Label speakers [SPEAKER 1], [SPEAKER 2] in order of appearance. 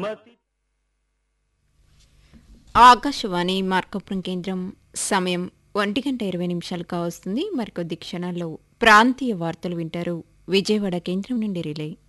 [SPEAKER 1] ఆకాశవాణి మార్కాపురం కేంద్రం సమయం 1:20 కావస్తుంది. మరికొద్ది క్షణాల్లో ప్రాంతీయ వార్తలు వింటారు. విజయవాడ కేంద్రం నుండి రిలే.